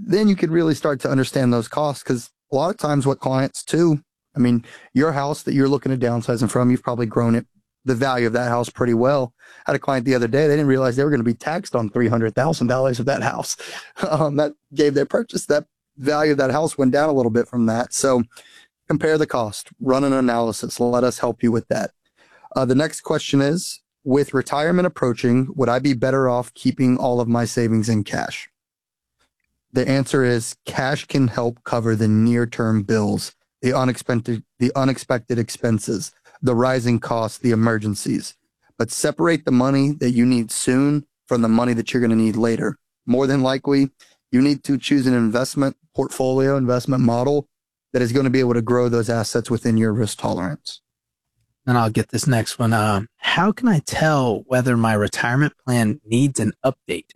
then you could really start to understand those costs. Because a lot of times what clients too, I mean, your house that you're looking at downsizing from, you've probably grown it, the value of that house pretty well. I had a client the other day, they didn't realize they were going to be taxed on $300,000 of that house. That gave their purchase, that value of that house went down a little bit from that. So compare the cost, run an analysis. Let us help you with that. The next question is, with retirement approaching, would I be better off keeping all of my savings in cash? The answer is cash can help cover the near-term bills, the unexpected expenses, the rising costs, the emergencies. But separate the money that you need soon from the money that you're going to need later. More than likely, you need to choose an investment portfolio, investment model that is going to be able to grow those assets within your risk tolerance. And I'll get this next one. How can I tell whether my retirement plan needs an update?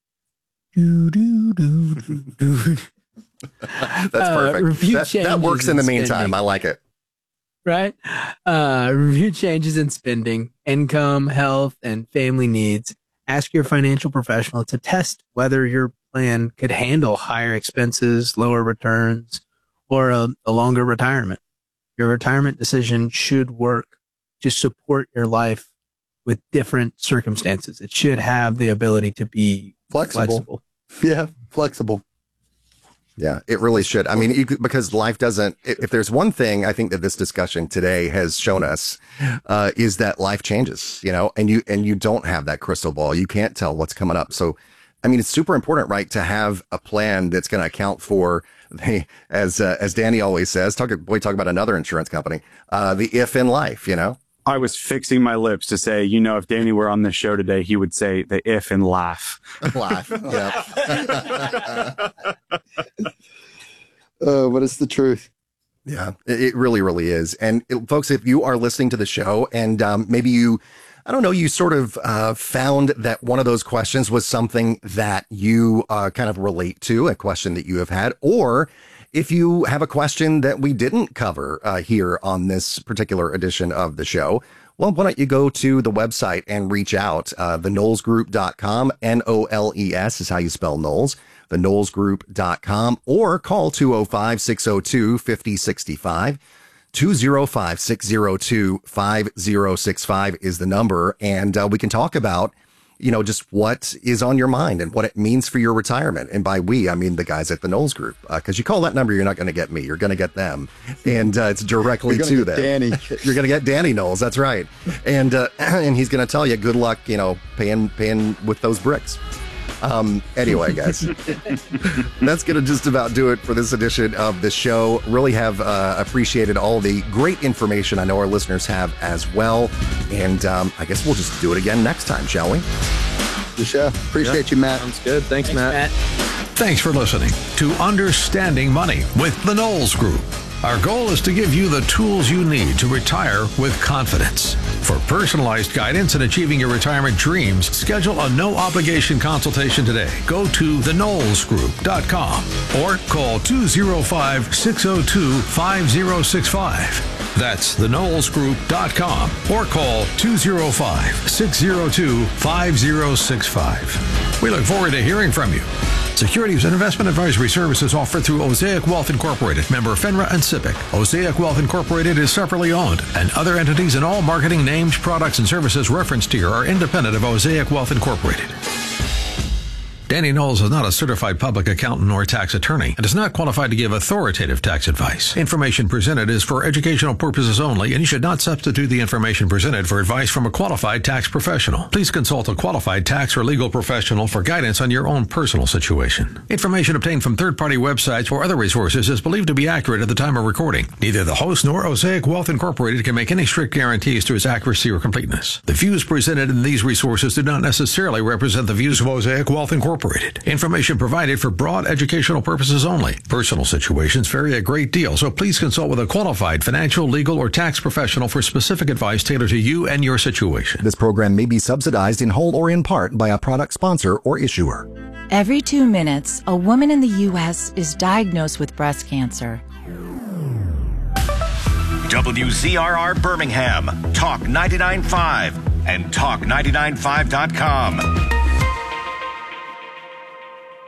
That's perfect. That works in the meantime. I like it. Right? Review changes in spending, income, health, and family needs. Ask your financial professional to test whether your plan could handle higher expenses, lower returns, or a longer retirement. Your retirement decision should work to support your life with different circumstances. It should have the ability to be flexible. Yeah, flexible. Yeah, it really should. I mean, because life doesn't, if there's one thing I think that this discussion today has shown us, is that life changes, and you don't have that crystal ball. You can't tell what's coming up. So, I mean, it's super important, right, to have a plan that's going to account for as Danny always says, talk about another insurance company, the if in life, I was fixing my lips to say, if Danny were on this show today, he would say the if and laugh. Laugh. Yeah. But it's the truth. Yeah, it really, really is. And folks, if you are listening to the show and maybe you sort of found that one of those questions was something that you kind of relate to, a question that you have had, or if you have a question that we didn't cover here on this particular edition of the show, well, why don't you go to the website and reach out, theknowlesgroup.com, N-O-L-E-S is how you spell Knowles, theknowlesgroup.com, or call 205-602-5065. 205-602-5065 is the number. And we can talk about, just what is on your mind and what it means for your retirement. And by we, I mean the guys at the Knowles Group. Because you call that number, you're not going to get me. You're going to get them. And it's directly to them. Danny. You're going to get Danny Knowles. That's right. And he's going to tell you, good luck, paying with those bricks. Anyway, guys, that's going to just about do it for this edition of the show. Really have appreciated all the great information I know our listeners have as well. And I guess we'll just do it again next time, shall we? Yeah, appreciate you, Matt. Sounds good. Thanks, Matt. Thanks for listening to Understanding Money with the Knowles Group. Our goal is to give you the tools you need to retire with confidence. For personalized guidance in achieving your retirement dreams, schedule a no-obligation consultation today. Go to theknowlesgroup.com or call 205-602-5065. That's theknowlesgroup.com or call 205-602-5065. We look forward to hearing from you. Securities and investment advisory services offered through Osaic Wealth Incorporated, member FINRA and SIPC. Osaic Wealth Incorporated is separately owned, and other entities and all marketing names, products, and services referenced here are independent of Osaic Wealth Incorporated. Danny Knowles is not a certified public accountant or tax attorney and is not qualified to give authoritative tax advice. Information presented is for educational purposes only, and you should not substitute the information presented for advice from a qualified tax professional. Please consult a qualified tax or legal professional for guidance on your own personal situation. Information obtained from third-party websites or other resources is believed to be accurate at the time of recording. Neither the host nor Osaic Wealth Incorporated can make any strict guarantees to its accuracy or completeness. The views presented in these resources do not necessarily represent the views of Osaic Wealth Incorporated. Information provided for broad educational purposes only. Personal situations vary a great deal, so please consult with a qualified financial, legal, or tax professional for specific advice tailored to you and your situation. This program may be subsidized in whole or in part by a product sponsor or issuer. Every 2 minutes, a woman in the U.S. is diagnosed with breast cancer. WZRR Birmingham, Talk 99.5 and Talk995.com.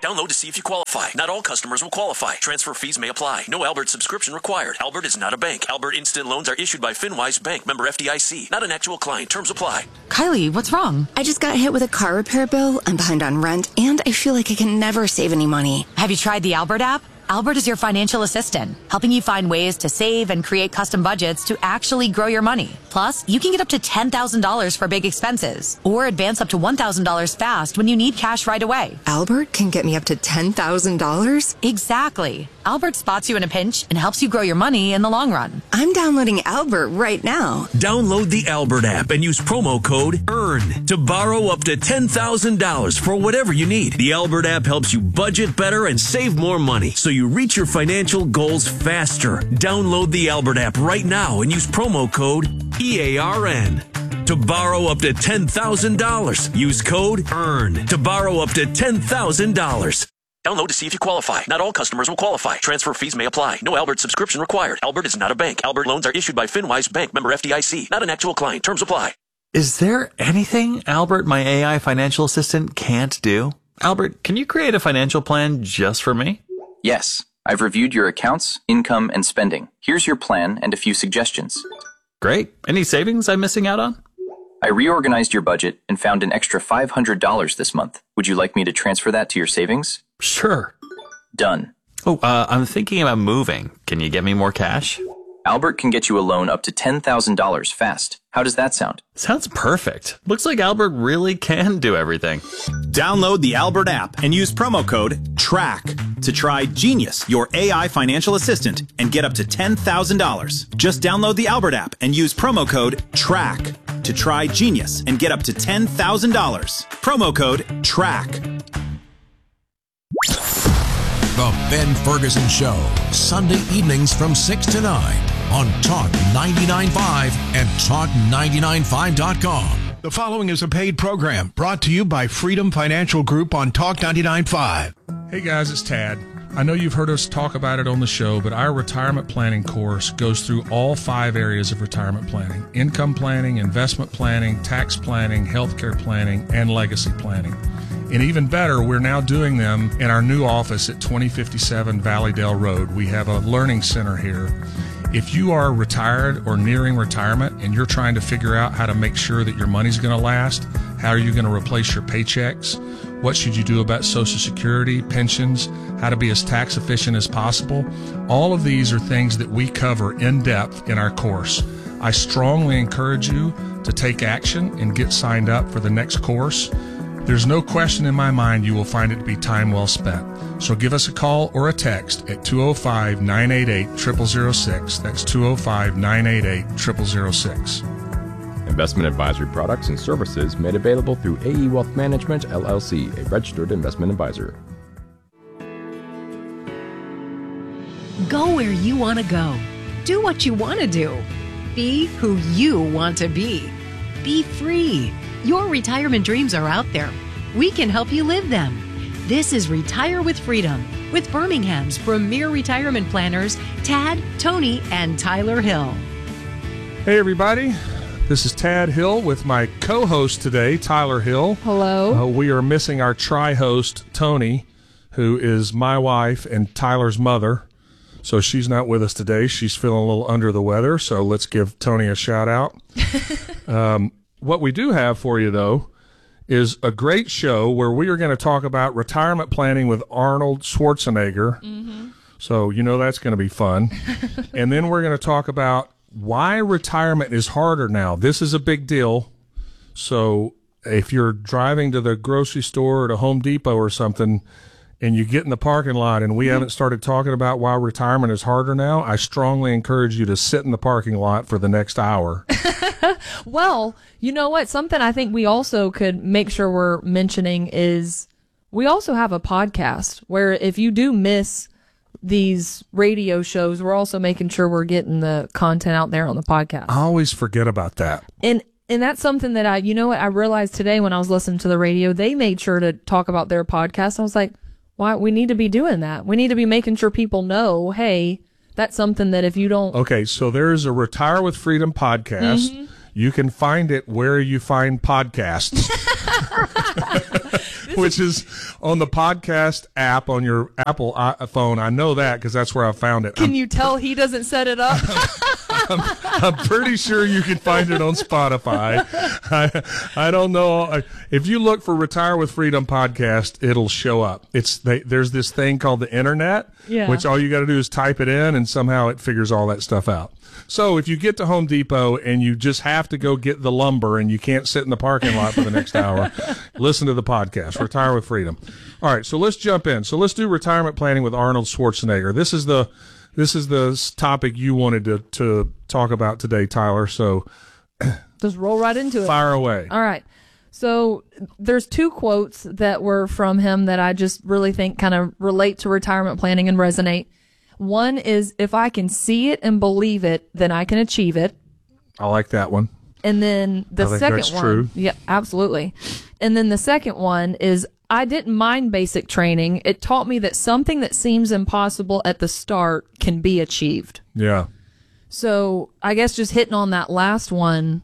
Download to see if you qualify. Not all customers will qualify. Transfer fees may apply. No Albert subscription required. Albert is not a bank. Albert Instant Loans are issued by FinWise Bank, member FDIC. Not an actual client. Terms apply. Kylie, what's wrong? I just got hit with a car repair bill. I'm behind on rent, and I feel like I can never save any money. Have you tried the Albert app? Albert is your financial assistant, helping you find ways to save and create custom budgets to actually grow your money. Plus, you can get up to $10,000 for big expenses or advance up to $1,000 fast when you need cash right away. Albert can get me up to $10,000? Exactly. Albert spots you in a pinch and helps you grow your money in the long run. I'm downloading Albert right now. Download the Albert app and use promo code EARN to borrow up to $10,000 for whatever you need. The Albert app helps you budget better and save more money so you reach your financial goals faster. Download the Albert app right now and use promo code EARN to borrow up to $10,000. Use code EARN to borrow up to $10,000. Download to see if you qualify. Not all customers will qualify. Transfer fees may apply. No Albert subscription required. Albert is not a bank. Albert loans are issued by FinWise Bank, member FDIC. Not an actual client. Terms apply. Is there anything Albert, my AI financial assistant, can't do? Albert, can you create a financial plan just for me? Yes. I've reviewed your accounts, income, and spending. Here's your plan and a few suggestions. Great. Any savings I'm missing out on? I reorganized your budget and found an extra $500 this month. Would you like me to transfer that to your savings? Sure. Done. Oh, I'm thinking about moving. Can you get me more cash? Albert can get you a loan up to $10,000 fast. How does that sound? Sounds perfect. Looks like Albert really can do everything. Download the Albert app and use promo code TRACK to try Genius, your AI financial assistant, and get up to $10,000. Just download the Albert app and use promo code TRACK to try Genius and get up to $10,000. Promo code TRACK. The Ben Ferguson Show, Sunday evenings from 6 to 9 on Talk 99.5 and Talk995.com. The following is a paid program brought to you by Freedom Financial Group on Talk 99.5. Hey guys, it's Tad. I know you've heard us talk about it on the show, but our retirement planning course goes through all 5 areas of retirement planning: income planning, investment planning, tax planning, healthcare planning, and legacy planning. And even better, we're now doing them in our new office at 2057 Valleydale Road. We have a learning center here. If you are retired or nearing retirement and you're trying to figure out how to make sure that your money's going to last, how are you going to replace your paychecks, what should you do about Social Security, pensions, how to be as tax efficient as possible, all of these are things that we cover in depth in our course. I strongly encourage you to take action and get signed up for the next course. There's no question in my mind you will find it to be time well spent. So give us a call or a text at 205-988-0006. That's 205-988-0006. Investment advisory products and services made available through AE Wealth Management, LLC, a registered investment advisor. Go where you want to go. Do what you want to do. Be who you want to be. Be free. Your retirement dreams are out there. We can help you live them. This is Retire with Freedom with Birmingham's premier retirement planners, Tad, Tony, and Tyler Hill. Hey everybody, this is Tad Hill with my co-host today, Tyler Hill. Hello. We are missing our tri-host, Tony, who is my wife and Tyler's mother. So she's not with us today. She's feeling a little under the weather, so let's give Tony a shout out. What we do have for you, though, is a great show where we are going to talk about retirement planning with Arnold Schwarzenegger. Mm-hmm. So you know that's going to be fun. And then we're going to talk about why retirement is harder now. This is a big deal. So if you're driving to the grocery store or to Home Depot or something and you get in the parking lot and we haven't started talking about why retirement is harder now, I strongly encourage you to sit in the parking lot for the next hour. Well, you know what? Something I think we also could make sure we're mentioning is we also have a podcast where if you do miss these radio shows, we're also making sure we're getting the content out there on the podcast. I always forget about that. And that's something that I realized today when I was listening to the radio, they made sure to talk about their podcast. I was like, why? We need to be doing that. We need to be making sure people know, hey, that's something that if you don't. Okay, so there's a Retire with Freedom podcast. Mm-hmm. You can find it where you find podcasts. which is on the podcast app on your Apple phone. I know that because that's where I found it. Can you tell he doesn't set it up? I'm pretty sure you can find it on Spotify. I don't know. If you look for Retire with Freedom podcast, it'll show up. There's this thing called the internet, which all you got to do is type it in, and somehow it figures all that stuff out. So if you get to Home Depot and you just have to go get the lumber and you can't sit in the parking lot for the next hour, listen to the podcast, Retire with Freedom. All right, so let's jump in. So let's do retirement planning with Arnold Schwarzenegger. This is the topic you wanted to talk about today, Tyler. So just roll right into it. Fire away. All right. So there's 2 quotes that were from him that I just really think kind of relate to retirement planning and resonate. One is, if I can see it and believe it, then I can achieve it. I like that one. And then the second that's one. True. Yeah, absolutely. And then the second one is, I didn't mind basic training. It taught me that something that seems impossible at the start can be achieved. Yeah. So I guess just hitting on that last one,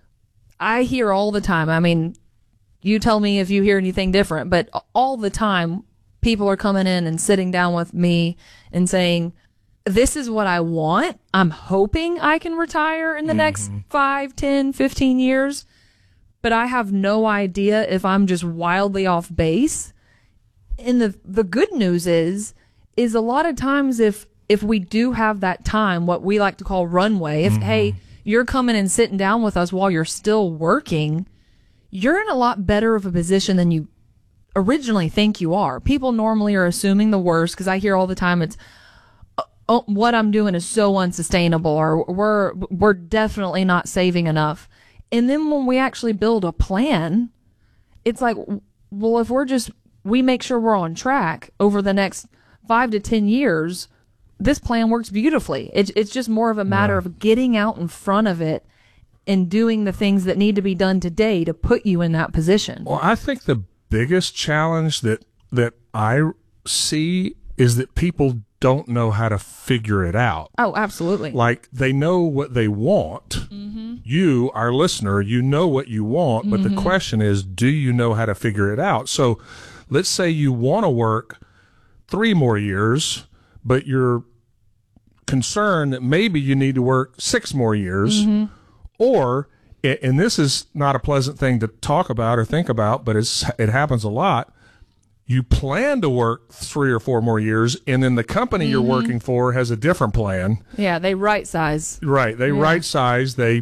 I hear all the time. I mean, you tell me if you hear anything different, but all the time people are coming in and sitting down with me and saying, this is what I want. I'm hoping I can retire in the next 5, 10, 15 years, but I have no idea if I'm just wildly off base. And the good news is a lot of times if we do have that time, what we like to call runway, if, hey, you're coming and sitting down with us while you're still working, you're in a lot better of a position than you originally think you are. People normally are assuming the worst, because I hear all the time it's, oh, what I'm doing is so unsustainable, or we're definitely not saving enough. And then when we actually build a plan, it's like, well, if we make sure we're on track over the next 5 to 10 years, this plan works beautifully. It's just more of a matter of getting out in front of it and doing the things that need to be done today to put you in that position. Well, I think the biggest challenge that I see is that people don't know how to figure it out. Oh, absolutely. Like, they know what they want. You, our listener, you know what you want, but the question is, do you know how to figure it out? So let's say you want to work 3 more years, but you're concerned that maybe you need to work 6 more years, or, and this is not a pleasant thing to talk about or think about, but it happens a lot. You plan to work 3 or 4 more years, and then the company you're working for has a different plan. Yeah, they right size. Right, they right size. They,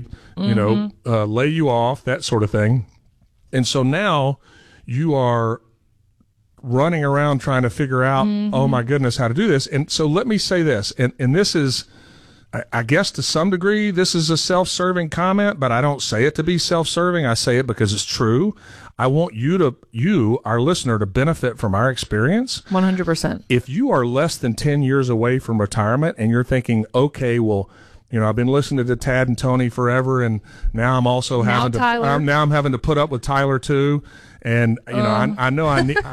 lay you off, that sort of thing. And so now you are running around trying to figure out, oh my goodness, how to do this. And so let me say this, and this is, I guess to some degree, this is a self-serving comment, but I don't say it to be self-serving. I say it because it's true. I want you, our listener, to benefit from our experience. 100%. If you are less than 10 years away from retirement and you're thinking, okay, well, I've been listening to Tad and Tony forever, and now I'm also having to put up with Tyler too. And I know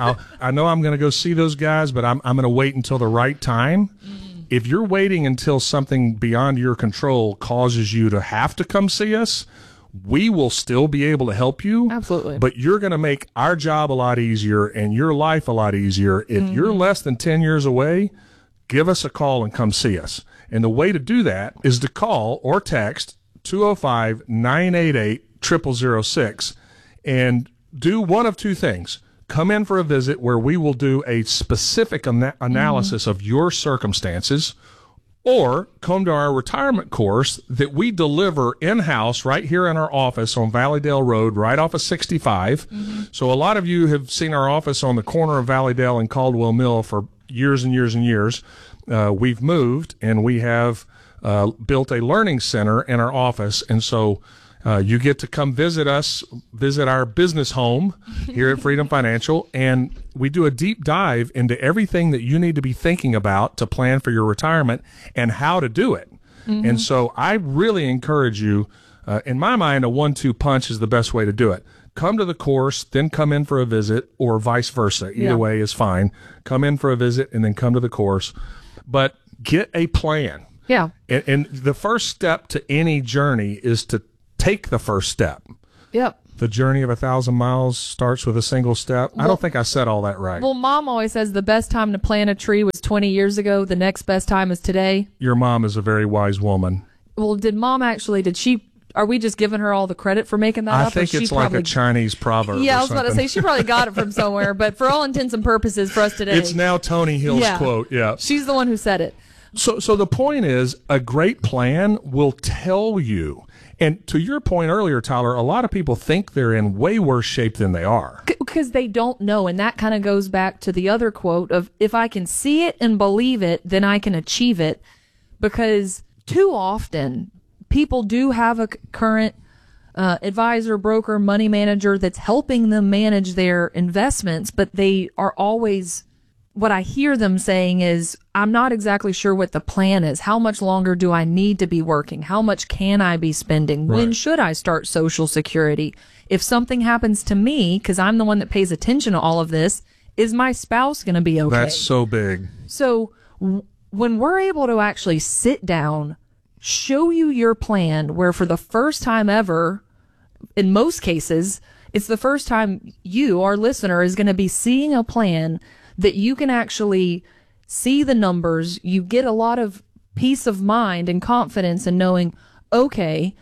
I'm going to go see those guys, but I'm going to wait until the right time. If you're waiting until something beyond your control causes you to have to come see us, we will still be able to help you. Absolutely. But you're going to make our job a lot easier and your life a lot easier. If you're less than 10 years away, give us a call and come see us. And the way to do that is to call or text 205-988-0006 and do one of 2 things. Come in for a visit where we will do a specific analysis of your circumstances, or come to our retirement course that we deliver in-house right here in our office on Valleydale Road, right off of 65. So a lot of you have seen our office on the corner of Valleydale and Caldwell Mill for years and years and years. We've moved, and we have built a learning center in our office, and so you get to come visit us, visit our business home here at Freedom Financial, and we do a deep dive into everything that you need to be thinking about to plan for your retirement and how to do it. And so I really encourage you, in my mind, a 1-2 punch is the best way to do it. Come to the course, then come in for a visit, or vice versa. Either way is fine. Come in for a visit and then come to the course. But get a plan. Yeah. And the first step to any journey is to take the first step. Yep. the journey of 1,000 miles starts with a single step. I don't think I said all that right. Well, Mom always says the best time to plant a tree was 20 years ago. The next best time is today. Your mom is a very wise woman. Well, are we just giving her all the credit for making that up? I think it's like a Chinese proverb. Yeah, or I was about to say, she probably got it from somewhere, but for all intents and purposes for us today. It's now Tony Hill's quote, yeah. She's the one who said it. So the point is, a great plan will tell you. And to your point earlier, Tyler, a lot of people think they're in way worse shape than they are. Because they don't know. And that kind of goes back to the other quote of, if I can see it and believe it, then I can achieve it. Because too often, people do have a current advisor, broker, money manager that's helping them manage their investments, but they are always, what I hear them saying is, I'm not exactly sure what the plan is. How much longer do I need to be working? How much can I be spending? Right. When should I start Social Security? If something happens to me, because I'm the one that pays attention to all of this, is my spouse going to be okay? That's so big. So when we're able to actually sit down, show you your plan, where for the first time ever, in most cases, it's the first time you, our listener, is going to be seeing a plan that you can actually see the numbers. You get a lot of peace of mind and confidence in knowing, okay,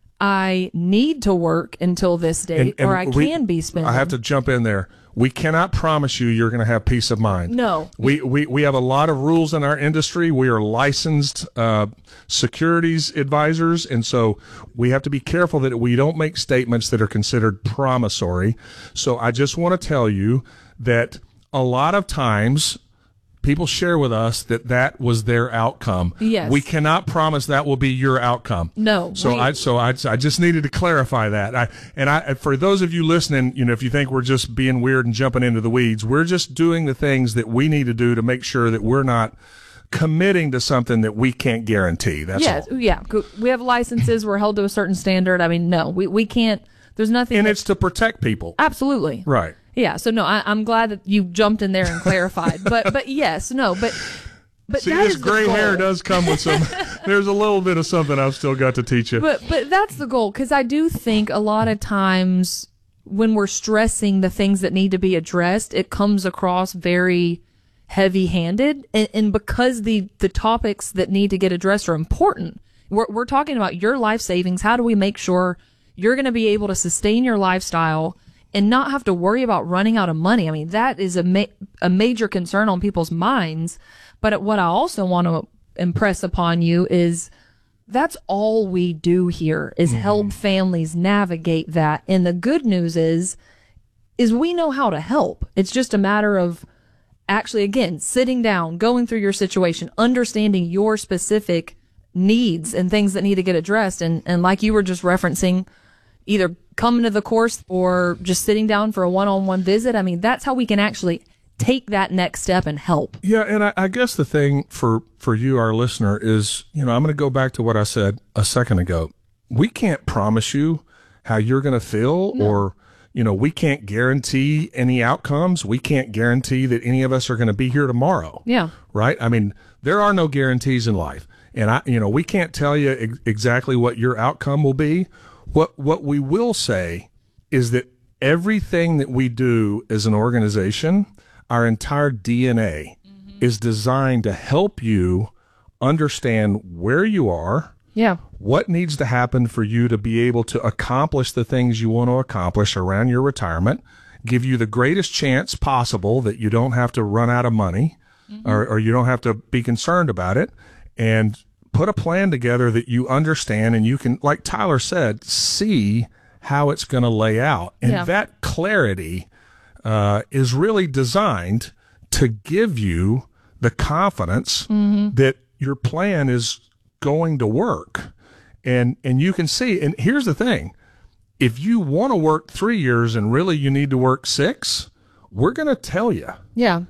I need to work until this date, or I can be spending. I have to jump in there. We cannot promise you going to have peace of mind. No. We have a lot of rules in our industry. We are licensed securities advisors, and so we have to be careful that we don't make statements that are considered promissory. So I just want to tell you that a lot of times people share with us that was their outcome. Yes. We cannot promise that will be your outcome. No. So I just needed to clarify that. For those of you listening, if you think we're just being weird and jumping into the weeds, we're just doing the things that we need to do to make sure that we're not committing to something that we can't guarantee. That's all. Yeah. We have licenses. We're held to a certain standard. I mean, no, we can't. There's nothing. And it's to protect people. Absolutely. Right. Yeah, so no, I'm glad that you jumped in there and clarified. but yes, no, but see, this gray hair does come with some. There's a little bit of something I've still got to teach you. But that's the goal, because I do think a lot of times when we're stressing the things that need to be addressed, it comes across very heavy-handed, and because the topics that need to get addressed are important. We're talking about your life savings. How do we make sure you're going to be able to sustain your lifestyle and not have to worry about running out of money? I mean, that is a major concern on people's minds. But what I also want to impress upon you is that's all we do here is help families navigate that. And the good news is we know how to help. It's just a matter of actually, again, sitting down, going through your situation, understanding your specific needs and things that need to get addressed. And like you were just referencing, either coming to the course or just sitting down for a one-on-one visit. I mean, that's how we can actually take that next step and help. Yeah, and I guess the thing for you, our listener, is, I'm going to go back to what I said a second ago. We can't promise you how you're going to feel, or, we can't guarantee any outcomes. We can't guarantee that any of us are going to be here tomorrow. Yeah. Right? I mean, there are no guarantees in life. And we can't tell you exactly what your outcome will be. What we will say is that everything that we do as an organization, our entire DNA is designed to help you understand where you are, what needs to happen for you to be able to accomplish the things you want to accomplish around your retirement, give you the greatest chance possible that you don't have to run out of money, or you don't have to be concerned about it, and put a plan together that you understand and you can, like Tyler said, see how it's going to lay out. And that clarity is really designed to give you the confidence that your plan is going to work. And you can see, and here's the thing, if you want to work 3 years and really you need to work 6, we're going to tell you. Yeah.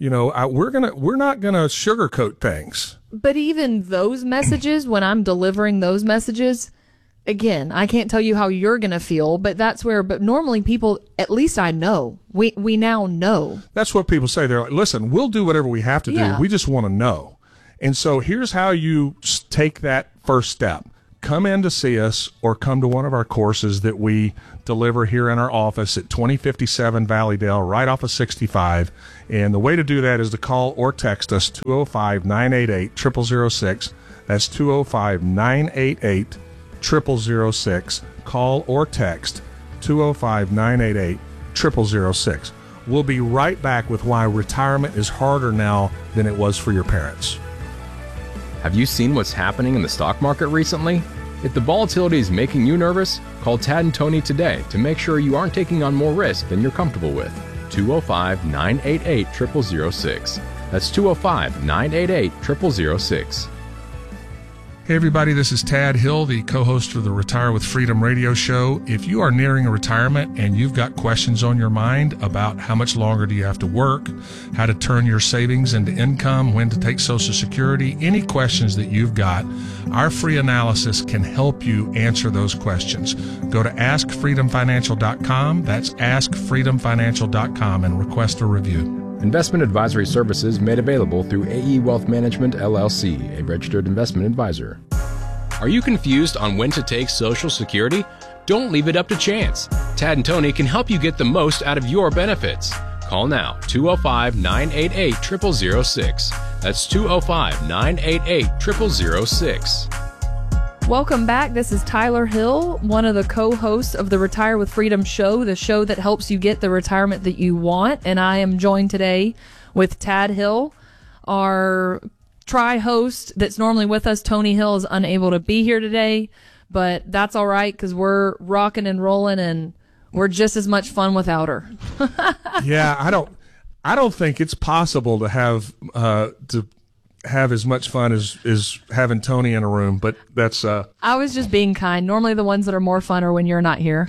We're not going to sugarcoat things. But even those messages, when I'm delivering those messages, again, I can't tell you how you're going to feel, but but normally people, at least I know, we now know. That's what people say. They're like, listen, we'll do whatever we have to do. We just want to know. And so here's how you take that first step. come in to see us or come to one of our courses that we deliver here in our office at 2057 Valleydale, right off of 65. And the way to do that is to call or text us 205-988-0006. That's 205-988-0006. Call or text 205-988-0006. We'll be right back with why retirement is harder now than it was for your parents. Have you seen what's happening in the stock market recently? If the volatility is making you nervous, call Tad and Tony today to make sure you aren't taking on more risk than you're comfortable with. 205-988-0006. That's 205-988-0006. Hey everybody, this is Tad Hill, the co-host of the Retire with Freedom radio show. If you are nearing a retirement and you've got questions on your mind about how much longer do you have to work, how to turn your savings into income, when to take Social Security, any questions that you've got, our free analysis can help you answer those questions. Go to AskFreedomFinancial.com. That's AskFreedomFinancial.com and request a review. Investment advisory services made available through AE Wealth Management, LLC, a registered investment advisor. Are you confused on when to take Social Security? Don't leave it up to chance. Tad and Tony can help you get the most out of your benefits. Call now, 205-988-0006. That's 205-988-0006. Welcome back. This is Tyler Hill, one of the co-hosts of the Retire with Freedom show, the show that helps you get the retirement that you want. And I am joined today with Tad Hill, our tri-host that's normally with us. Tony Hill is unable to be here today, but that's all right because we're rocking and rolling and we're just as much fun without her. Yeah, I don't think it's possible to have as much fun as having Tony in a room, but that's I was just being kind. Normally the ones that are more fun are when you're not here.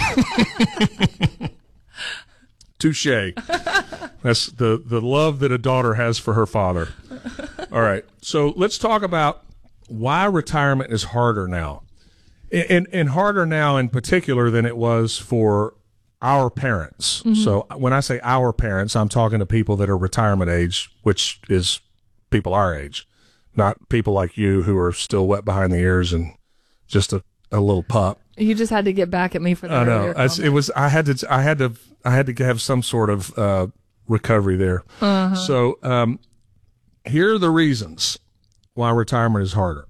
Touche. That's the love that a daughter has for her father. All right. So let's talk about why retirement is harder now. And harder now in particular than it was for our parents. Mm-hmm. So when I say our parents, I'm talking to people that are retirement age, which is people our age, not people like you who are still wet behind the ears and just a little pup. You just had to get back at me for that. I know. I had to have some sort of recovery there. Uh-huh. So here are the reasons why retirement is harder.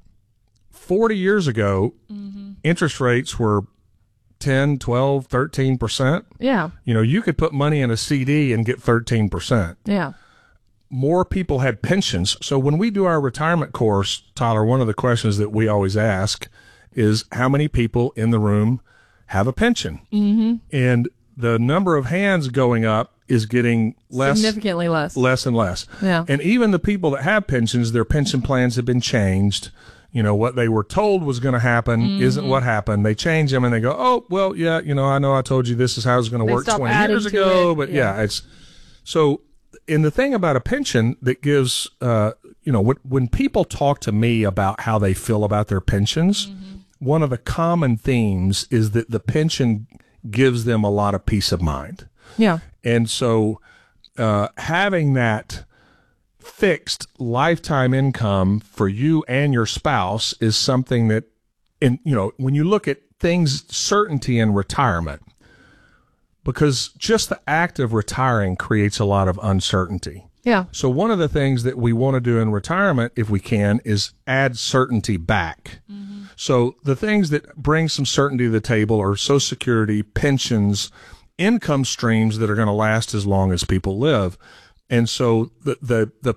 40 years ago, mm-hmm. interest rates were 10, 12, 13%. Yeah. You know, you could put money in a CD and get 13%. Yeah. More people had pensions. So when we do our retirement course, Tyler, one of the questions that we always ask is how many people in the room have a pension? Mm-hmm. And the number of hands going up is getting less. Significantly less. Less and less. Yeah. And even the people that have pensions, their pension plans have been changed. You know, what they were told was going to happen mm-hmm. isn't what happened. They change them and they go, oh, well, yeah, you know I told you this is how it's going to work 20 years ago. But yeah, it's so. And the thing about a pension that gives, when people talk to me about how they feel about their pensions, mm-hmm. one of the common themes is that the pension gives them a lot of peace of mind. Yeah. And so having that fixed lifetime income for you and your spouse is something that, when you look at things, certainty in retirement, because just the act of retiring creates a lot of uncertainty. Yeah. So one of the things that we want to do in retirement, if we can, is add certainty back. Mm-hmm. So the things that bring some certainty to the table are Social Security, pensions, income streams that are going to last as long as people live. And so the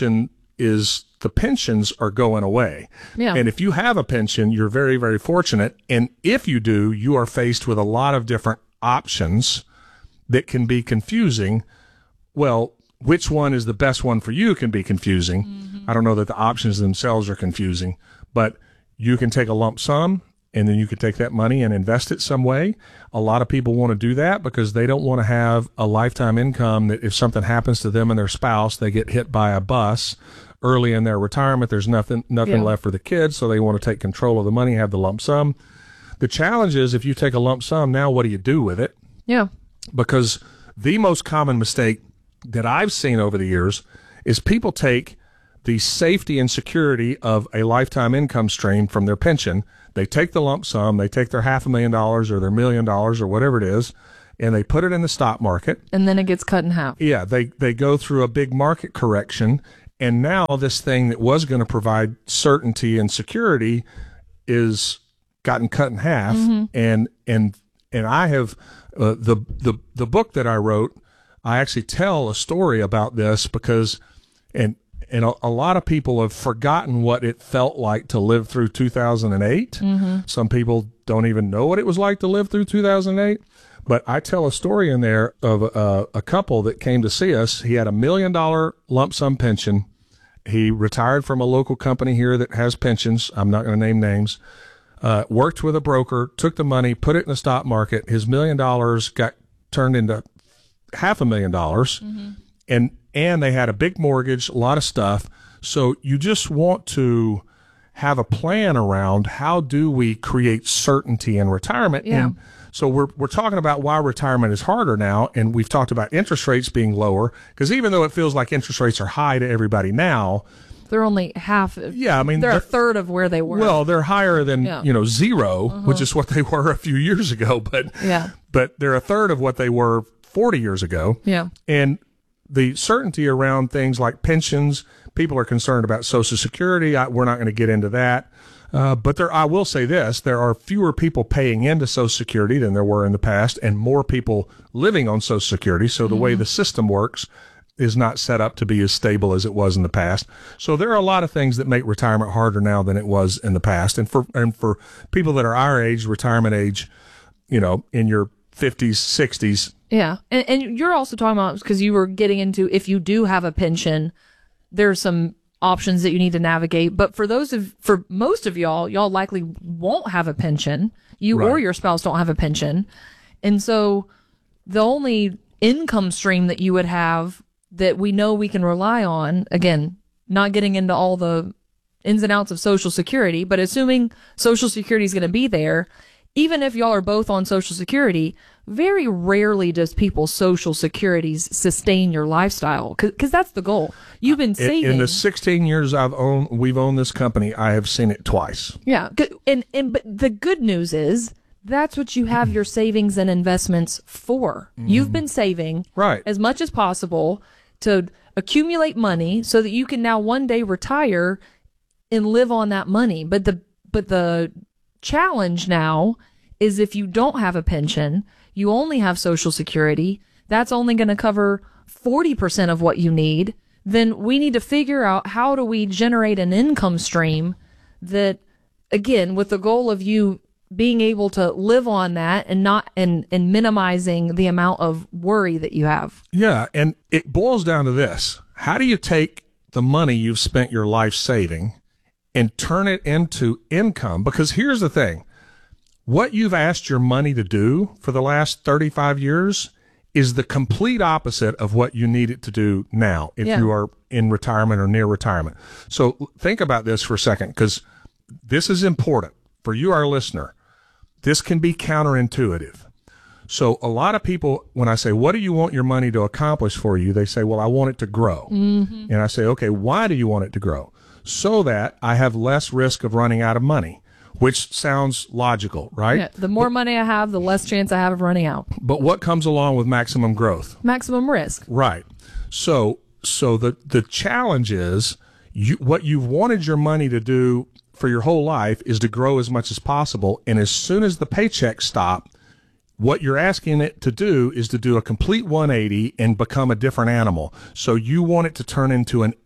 pensions are going away. Yeah. And if you have a pension, you're very, very fortunate. And if you do, you are faced with a lot of different options that can be confusing. Well, which one is the best one for you can be confusing. Mm-hmm. I don't know that the options themselves are confusing, but you can take a lump sum and then you can take that money and invest it some way. A lot of people want to do that because they don't want to have a lifetime income that if something happens to them and their spouse, they get hit by a bus early in their retirement. There's nothing left for the kids, so they want to take control of the money, have the lump sum. The challenge is if you take a lump sum, now what do you do with it? Yeah. Because the most common mistake that I've seen over the years is people take the safety and security of a lifetime income stream from their pension. They take the lump sum, they take their $500,000 or their $1 million or whatever it is, and they put it in the stock market. And then it gets cut in half. Yeah, they go through a big market correction, and now this thing that was going to provide certainty and security is gotten cut in half. And I have the book that I wrote, I actually tell a story about this because and a lot of people have forgotten what it felt like to live through 2008. Some people don't even know what it was like to live through 2008. But I tell a story in there of a couple that came to see us. He had $1 million lump sum pension. He retired from a local company here that has pensions. I'm not going to name names. Worked with a broker, took the money, put it in the stock market. His $1 million got turned into $500,000. And they had a big mortgage, a lot of stuff. So you just want to have a plan around how do we create certainty in retirement. Yeah. And so we're talking about why retirement is harder now, and we've talked about interest rates being lower, because even though it feels like interest rates are high to everybody now, they're only half. Yeah, I mean, they're a third of where they were. Well, they're higher than, zero, which is what they were a few years ago, but they're a third of what they were 40 years ago. Yeah. And the certainty around things like pensions, people are concerned about Social Security. We're not going to get into that. But I will say this, there are fewer people paying into Social Security than there were in the past, and more people living on Social Security. So the way the system works is not set up to be as stable as it was in the past. So there are a lot of things that make retirement harder now than it was in the past. And for people that are our age, retirement age, in your 50s, 60s. Yeah. And you're also talking about, because you were getting into, if you do have a pension, there's some options that you need to navigate. But for most of y'all likely won't have a pension. You or your spouse don't have a pension. And so the only income stream that you would have that we know we can rely on, again, not getting into all the ins and outs of Social Security, but assuming Social Security is going to be there, even if y'all are both on Social Security, very rarely does people's Social Securities sustain your lifestyle, because that's the goal. You've been saving. In the 16 years we've owned this company, I have seen it twice. Yeah, but the good news is that's what you have your savings and investments for. You've been saving as much as possible to accumulate money so that you can now one day retire and live on that money. But the challenge now is if you don't have a pension, you only have Social Security, that's only going to cover 40% of what you need. Then we need to figure out, how do we generate an income stream that, again, with the goal of you being able to live on that and not and minimizing the amount of worry that you have. Yeah, and it boils down to this. How do you take the money you've spent your life saving and turn it into income? Because here's the thing. What you've asked your money to do for the last 35 years is the complete opposite of what you need it to do now if you are in retirement or near retirement. So think about this for a second, because this is important. For you, our listener, this can be counterintuitive. So a lot of people, when I say, what do you want your money to accomplish for you? They say, well, I want it to grow. And I say, okay, why do you want it to grow? So that I have less risk of running out of money, which sounds logical, right? Yeah, the more money I have, the less chance I have of running out. But what comes along with maximum growth? Maximum risk. Right. So the challenge is, what you've wanted your money to do for your whole life is to grow as much as possible. And as soon as the paychecks stop, what you're asking it to do is to do a complete 180 and become a different animal. So you want it to turn into an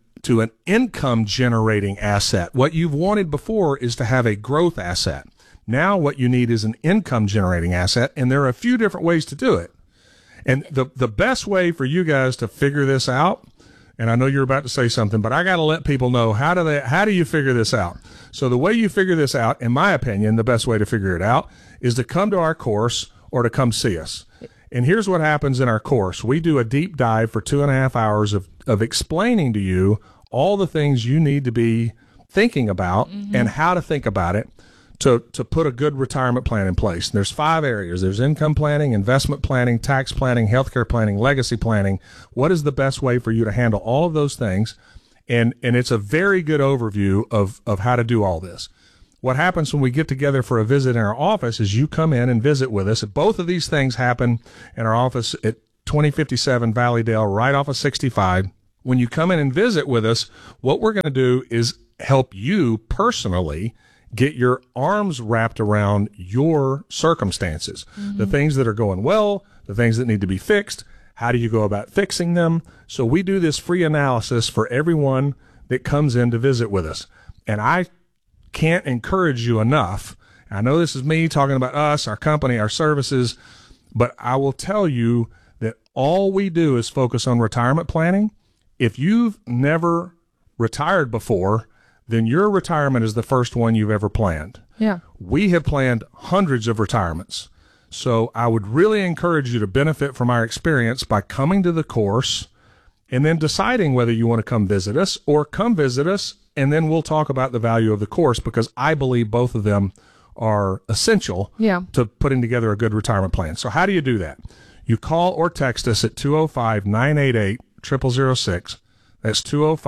income generating asset. What you've wanted before is to have a growth asset. Now what you need is an income generating asset, and there are a few different ways to do it. And the best way for you guys to figure this out, and I know you're about to say something, but I got to let people know, how do you figure this out? So the way you figure this out, in my opinion, the best way to figure it out is to come to our course or to come see us. And here's what happens in our course. We do a deep dive for 2.5 hours of explaining to you all the things you need to be thinking about and how to think about it to put a good retirement plan in place. And there's 5 areas. There's income planning, investment planning, tax planning, healthcare planning, legacy planning. What is the best way for you to handle all of those things? And it's a very good overview of how to do all this. What happens when we get together for a visit in our office is you come in and visit with us. Both of these things happen in our office at 2057 Valleydale, right off of 65. When you come in and visit with us, what we're going to do is help you personally get your arms wrapped around your circumstances, the things that are going well, the things that need to be fixed. How do you go about fixing them? So we do this free analysis for everyone that comes in to visit with us. And I can't encourage you enough. I know this is me talking about us, our company, our services, but I will tell you that all we do is focus on retirement planning. If you've never retired before, then your retirement is the first one you've ever planned. Yeah. We have planned hundreds of retirements. So I would really encourage you to benefit from our experience by coming to the course and then deciding whether you want to come visit us or come visit us, and then we'll talk about the value of the course, because I believe both of them are essential to putting together a good retirement plan. So how do you do that? You call or text us at 205-988-0006. That's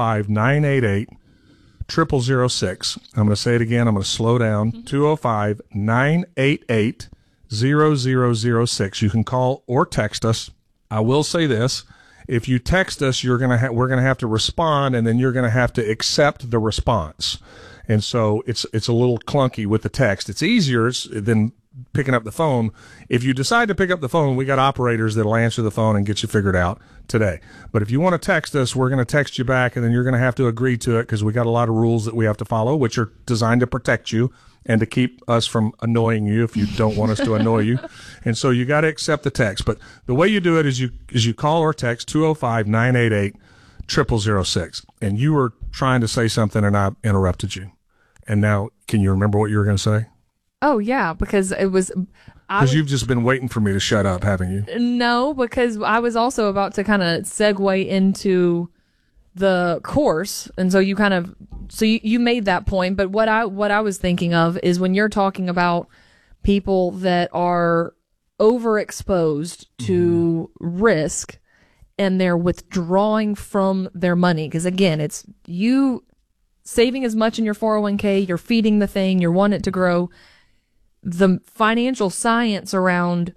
205-988-0006. I'm going to say it again. I'm going to slow down. 205-988-0006. You can call or text us. I will say this. If you text us, we're going to have to respond, and then you're going to have to accept the response. And so it's a little clunky with the text. It's easier than picking up the phone. If you decide to pick up the phone, we got operators that'll answer the phone and get you figured out today. But if you want to text us, we're going to text you back, and then you're going to have to agree to it, because we got a lot of rules that we have to follow, which are designed to protect you and to keep us from annoying you if you don't want us to annoy you. And so you got to accept the text. But the way you do it is you call or text 205-988-0006. And you were trying to say something, and I interrupted you. And now, can you remember what you were going to say? Oh, yeah, because it was... Because you've just been waiting for me to shut up, haven't you? No, because I was also about to kind of segue into the course. And so you kind of... So you made that point, but what I was thinking of is when you're talking about people that are overexposed to risk and they're withdrawing from their money. Because again, it's you saving as much in your 401k, you're feeding the thing, you want it to grow. The financial science around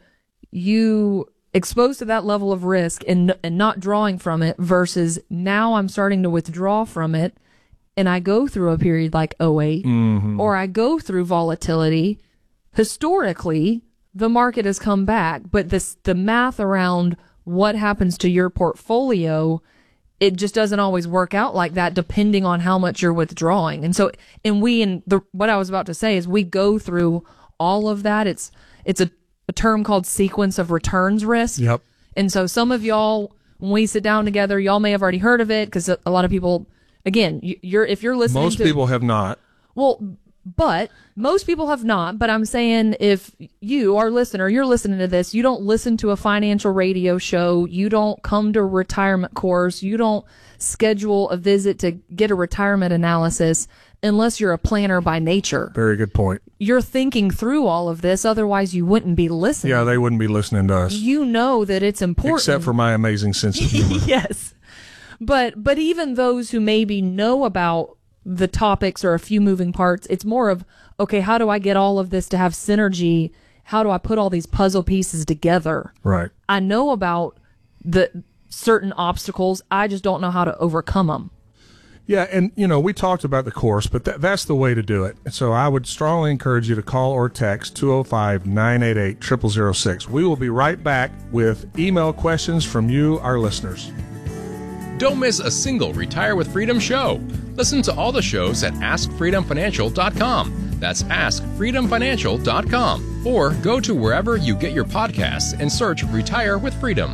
you exposed to that level of risk and not drawing from it versus now I'm starting to withdraw from it. And I go through a period like 08 or I go through volatility. Historically, the market has come back, but the math around what happens to your portfolio, it just doesn't always work out like that depending on how much you're withdrawing. And so, what I was about to say is we go through all of that. It's a term called sequence of returns risk. Yep. And so some of y'all, when we sit down together, y'all may have already heard of it because a lot of people... Again, if you're listening most people have not. Well, but most people have not. But I'm saying if you, our listener, you're listening to this, you don't listen to a financial radio show, you don't come to a retirement course, you don't schedule a visit to get a retirement analysis unless you're a planner by nature. Very good point. You're thinking through all of this, otherwise you wouldn't be listening. Yeah, they wouldn't be listening to us. You know that it's important. Except for my amazing sense of humor. Yes. But even those who maybe know about the topics or a few moving parts, it's more of, okay, how do I get all of this to have synergy? How do I put all these puzzle pieces together? Right. I know about the certain obstacles. I just don't know how to overcome them. Yeah, and, we talked about the course, but that's the way to do it. So I would strongly encourage you to call or text 205-988-0006. We will be right back with email questions from you, our listeners. Don't miss a single Retire with Freedom show. Listen to all the shows at AskFreedomFinancial.com. That's AskFreedomFinancial.com. Or go to wherever you get your podcasts and search Retire with Freedom.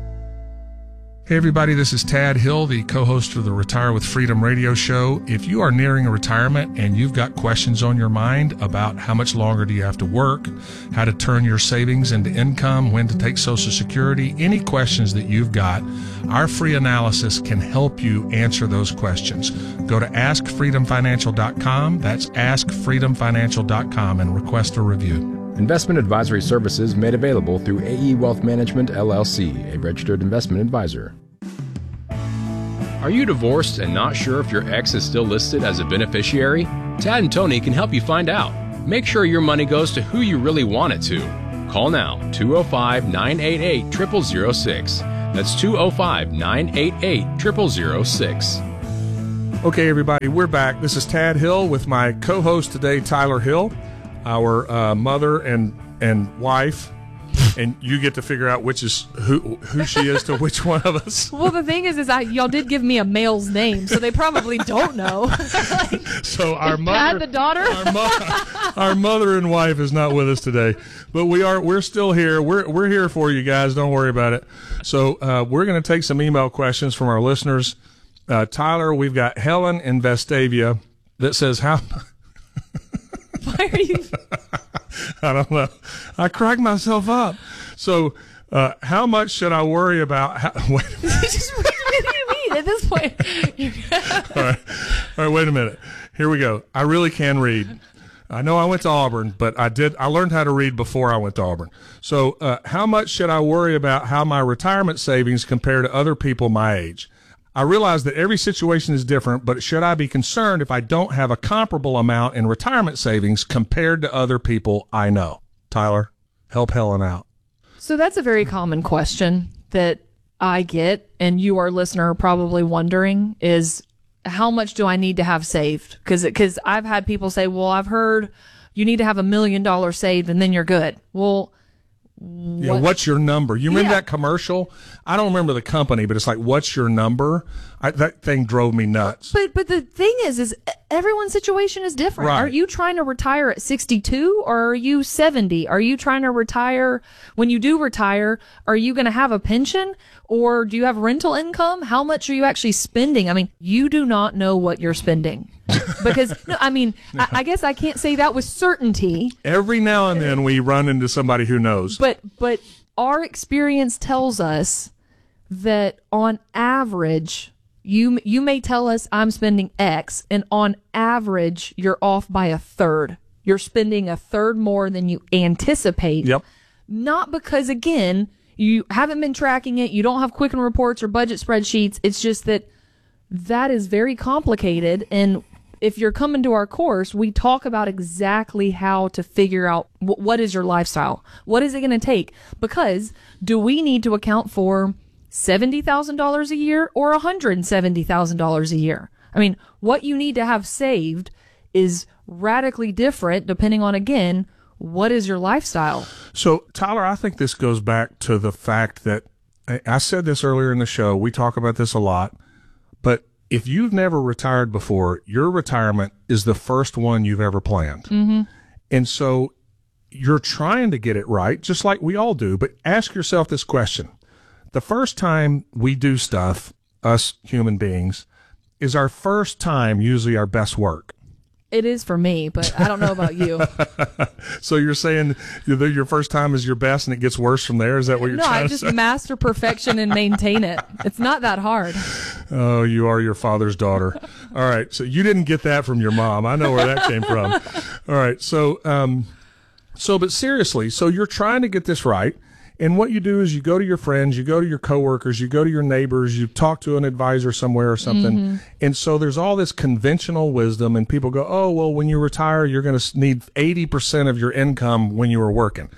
Hey everybody, this is Tad Hill, the co-host of the Retire with Freedom radio show. If you are nearing a retirement and you've got questions on your mind about how much longer do you have to work, how to turn your savings into income, when to take Social Security, any questions that you've got, our free analysis can help you answer those questions. Go to AskFreedomFinancial.com. That's AskFreedomFinancial.com and request a review. Investment advisory services made available through AE Wealth Management, LLC, a registered investment advisor. Are you divorced and not sure if your ex is still listed as a beneficiary? Tad and Tony can help you find out. Make sure your money goes to who you really want it to. Call now, 205-988-0006. That's 205-988-0006. Okay, everybody, we're back. This is Tad Hill with my co-host today, Tyler Hill, our mother and wife. And you get to figure out which is who she is to which one of us. Well, the thing is y'all did give me a male's name, so they probably don't know. So our mother, the daughter, our mother and wife is not with us today, but we're still here. We're here for you guys. Don't worry about it. So we're going to take some email questions from our listeners. Tyler, we've got Helen in Vestavia that says how. Why are you? I don't know. I cracked myself up. So, how much should I worry about? What do you mean at this point? All right. Wait a minute. Here we go. I really can read. I know I went to Auburn, but I learned how to read before I went to Auburn. So, how much should I worry about how my retirement savings compare to other people my age? I realize that every situation is different, but should I be concerned if I don't have a comparable amount in retirement savings compared to other people I know? Tyler, help Helen out. So that's a very common question that I get, and you, our listener, are probably wondering is how much do I need to have saved? Because I've had people say, well, I've heard you need to have $1 million saved and then you're good. Well, yeah, what's your number? You remember that commercial? I don't remember the company, but it's like, what's your number? That thing drove me nuts. But the thing is everyone's situation is different. Right. Are you trying to retire at 62 or are you 70? Are you trying to retire? When you do retire, are you going to have a pension or do you have rental income? How much are you actually spending? I mean, you do not know what you're spending. Because, no, I mean, I guess I can't say that with certainty. Every now and then we run into somebody who knows. But our experience tells us that on average, you may tell us I'm spending X, and on average, you're off by a third. You're spending a third more than you anticipate. Yep. Not because, again, you haven't been tracking it, you don't have Quicken reports or budget spreadsheets. It's just that is very complicated, and if you're coming to our course, we talk about exactly how to figure out what is your lifestyle. What is it going to take? Because do we need to account for $70,000 a year or $170,000 a year? I mean, what you need to have saved is radically different depending on, again, what is your lifestyle? So, Tyler, I think this goes back to the fact that I said this earlier in the show. We talk about this a lot, but if you've never retired before, your retirement is the first one you've ever planned. Mm-hmm. And so you're trying to get it right, just like we all do. But ask yourself this question. The first time we do stuff, us human beings, is our first time usually our best work. It is for me, but I don't know about you. So you're saying your first time is your best and it gets worse from there? Is that what you're trying to say? No, I just master perfection and maintain it. It's not that hard. Oh, you are your father's daughter. All right. So you didn't get that from your mom. I know where that came from. All right. So, but seriously, so you're trying to get this right. And what you do is you go to your friends, you go to your coworkers, you go to your neighbors, you talk to an advisor somewhere or something. Mm-hmm. And so there's all this conventional wisdom, and people go, oh, well, when you retire, you're going to need 80% of your income when you were working.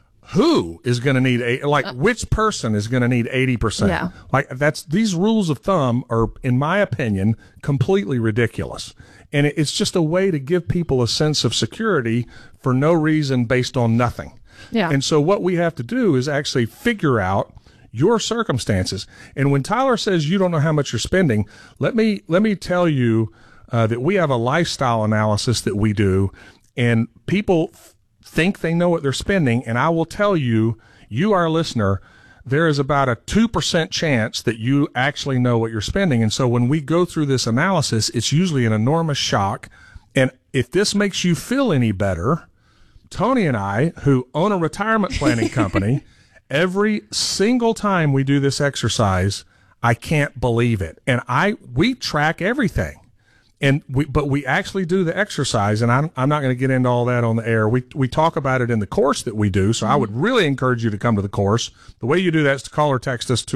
Who is going to need which person is going to need 80%? Yeah. These rules of thumb are, in my opinion, completely ridiculous. And it's just a way to give people a sense of security for no reason based on nothing. Yeah. And so what we have to do is actually figure out your circumstances. And when Tyler says you don't know how much you're spending, let me tell you that we have a lifestyle analysis that we do, and people think they know what they're spending. And I will tell you, our listener, there is about a 2% chance that you actually know what you're spending. And so when we go through this analysis, it's usually an enormous shock. And if this makes you feel any better, Tony and I, who own a retirement planning company, every single time we do this exercise, I can't believe it. And we track everything. But we actually do the exercise, and I'm not going to get into all that on the air. We talk about it in the course that we do. So I would really encourage you to come to the course. The way you do that is to call or text us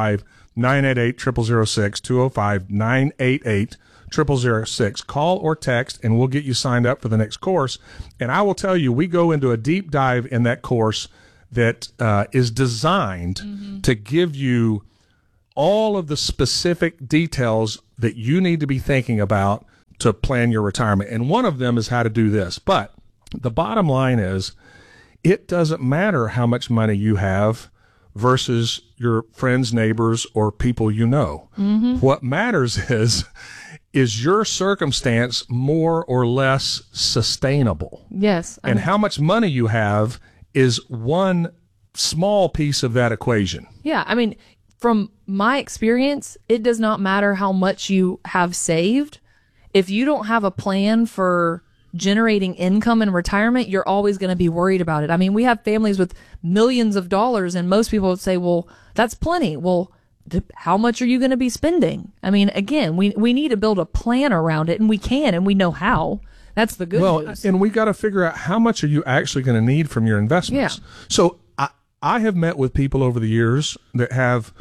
205-988-0006, 205-988-0006. Call or text, and we'll get you signed up for the next course. And I will tell you, we go into a deep dive in that course that is designed to give you all of the specific details that you need to be thinking about to plan your retirement. And one of them is how to do this. But the bottom line is, it doesn't matter how much money you have versus your friends, neighbors, or people you know. What matters is your circumstance more or less sustainable? Yes. And how much money you have is one small piece of that equation. Yeah. I mean, from my experience, it does not matter how much you have saved. If you don't have a plan for generating income in retirement, you're always going to be worried about it. I mean, we have families with millions of dollars, and most people would say, well, that's plenty. Well, how much are you going to be spending? I mean, again, we need to build a plan around it, and we can, and we know how. That's the good news. And we got to figure out how much are you actually going to need from your investments. Yeah. So I have met with people over the years that have,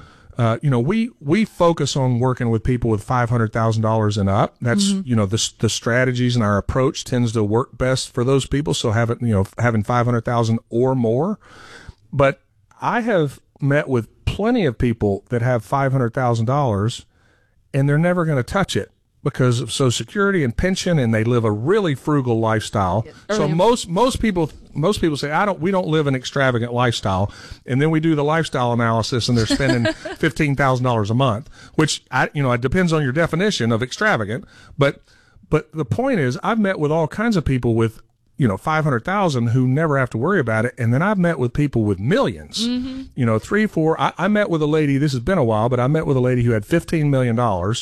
we focus on working with people with $500,000 and up. That's, the strategies and our approach tends to work best for those people. So having 500,000 or more. But I have met with plenty of people that have $500,000 and they're never going to touch it because of Social Security and pension, and they live a really frugal lifestyle. So most people say, we don't live an extravagant lifestyle. And then we do the lifestyle analysis and they're spending $15,000 a month, which it depends on your definition of extravagant. But the point is, I've met with all kinds of people with, 500,000 who never have to worry about it. And then I've met with people with millions, 3, 4. I met with a lady, this has been a while, but I met with a lady who had $15 million.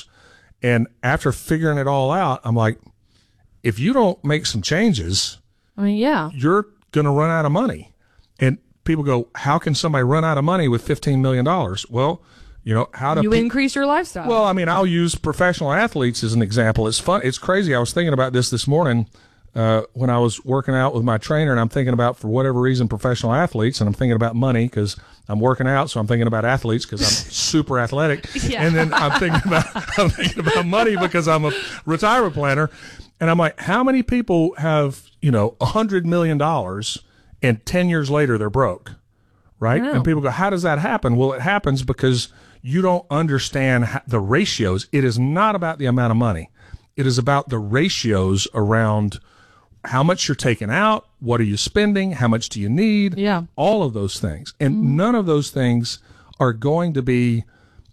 And after figuring it all out, I'm like, if you don't make some changes, you're going to run out of money. And people go, how can somebody run out of money with $15 million? Well, how to increase your lifestyle. Well, I mean, I'll use professional athletes as an example. It's fun. It's crazy. I was thinking about this morning when I was working out with my trainer, and I'm thinking about, for whatever reason, professional athletes, and I'm thinking about money because I'm working out, so I'm thinking about athletes because I'm super athletic. Yeah. And then I'm thinking about money because I'm a retirement planner. And I'm like, how many people have, $100 million and 10 years later they're broke, right? And people go, how does that happen? Well, it happens because you don't understand the ratios. It is not about the amount of money. It is about the ratios around how much you're taking out, what are you spending, how much do you need, all of those things. And none of those things are going to be,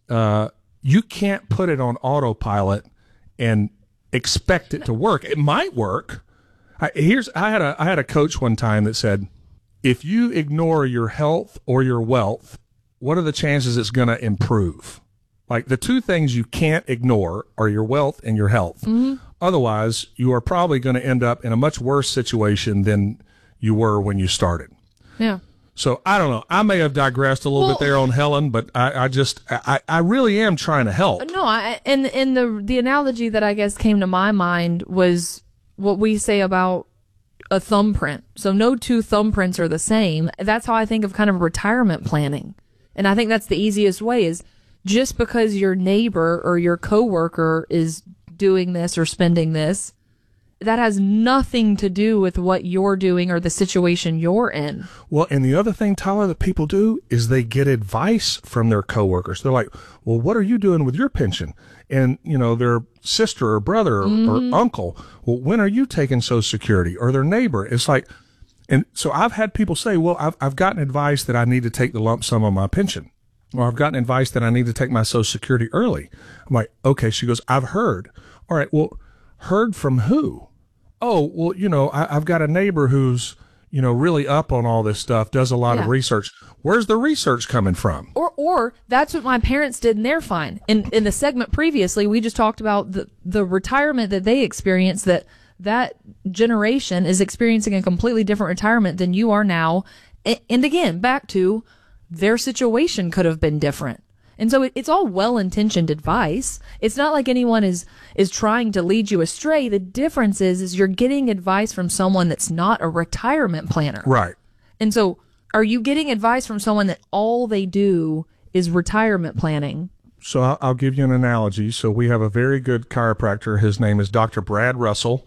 you can't put it on autopilot and expect it to work. It might work. I had a coach one time that said, if you ignore your health or your wealth, what are the chances it's going to improve? Like, the two things you can't ignore are your wealth and your health. Otherwise, you are probably going to end up in a much worse situation than you were when you started. Yeah. So I don't know. I may have digressed a little bit there on Helen, but I really am trying to help. No, and the analogy that I guess came to my mind was what we say about a thumbprint. So no two thumbprints are the same. That's how I think of kind of retirement planning. And I think that's the easiest way, is just because your neighbor or your coworker is doing this or spending this, that has nothing to do with what you're doing or the situation you're in. Well, and the other thing, Tyler, that people do is they get advice from their coworkers. They're like, well, what are you doing with your pension? And, their sister or brother or uncle, well, when are you taking Social Security? Or their neighbor. It's like, and so I've had people say, well, I've gotten advice that I need to take the lump sum of my pension. Or I've gotten advice that I need to take my Social Security early. I'm like, okay. She goes, I've heard. All right. Well, heard from who? Oh, well, I've got a neighbor who's, really up on all this stuff, does a lot of research. Where's the research coming from? Or that's what my parents did, and they're fine. In the segment previously, we just talked about the retirement that they experienced, that generation is experiencing a completely different retirement than you are now. And again, back to, their situation could have been different. And so it's all well-intentioned advice. It's not like anyone is trying to lead you astray. The difference is you're getting advice from someone that's not a retirement planner. Right. And so are you getting advice from someone that all they do is retirement planning? So I'll give you an analogy. So we have a very good chiropractor. His name is Dr. Brad Russell.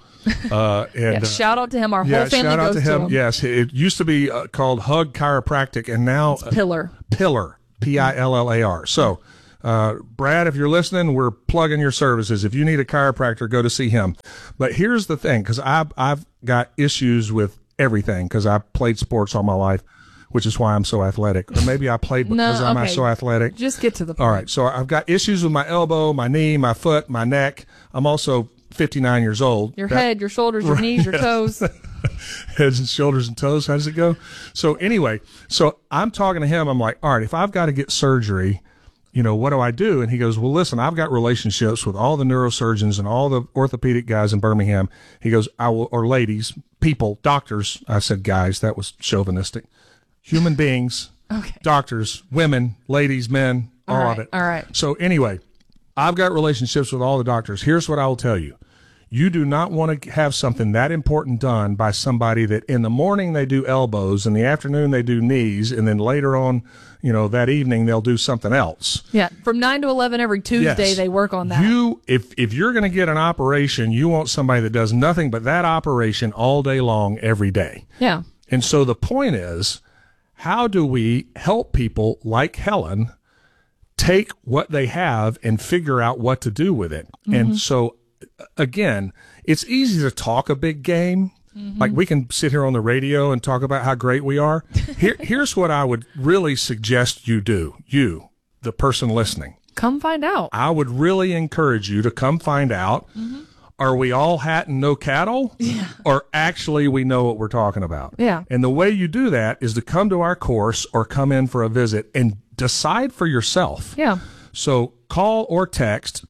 Shout out to him. Our whole family goes to him. Yes, it used to be called Hug Chiropractic, and now it's Pillar. Pillar, Pillar. So, Brad, if you're listening, we're plugging your services. If you need a chiropractor, go to see him. But here's the thing, because I've got issues with everything, because I played sports all my life, which is why I'm so athletic. Or maybe I played because I'm so athletic. Just get to the point. All right, so I've got issues with my elbow, my knee, my foot, my neck. I'm also 59 years old. Your head, your shoulders, your knees, your toes. Heads and shoulders and toes. How does it go? So anyway, so I'm talking to him. I'm like, all right, if I've got to get surgery, what do I do? And he goes, well, listen, I've got relationships with all the neurosurgeons and all the orthopedic guys in Birmingham. He goes, or ladies, people, doctors. I said guys. That was chauvinistic. Human beings, doctors, women, ladies, men, all of it. All right. So anyway, I've got relationships with all the doctors. Here's what I will tell you. You do not want to have something that important done by somebody that in the morning they do elbows, in the afternoon they do knees, and then later on, that evening they'll do something else. Yeah, from 9 to 11 every Tuesday they work on that. If you're going to get an operation, you want somebody that does nothing but that operation all day long every day. Yeah. And so the point is, how do we help people like Helen take what they have and figure out what to do with it? Mm-hmm. And so, again, it's easy to talk a big game. Mm-hmm. Like we can sit here on the radio and talk about how great we are. Here's what I would really suggest you do. You, the person listening. Come find out. I would really encourage you to come find out. Mm-hmm. Are we all hat and no cattle? Yeah. Or actually we know what we're talking about? Yeah. And the way you do that is to come to our course or come in for a visit and decide for yourself. Yeah. So call or text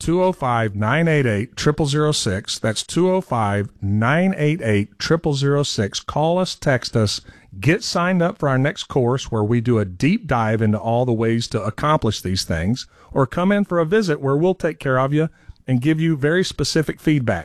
205-988-0006. That's 205-988-0006. Call us, text us, get signed up for our next course where we do a deep dive into all the ways to accomplish these things, or come in for a visit where we'll take care of you and give you very specific feedback.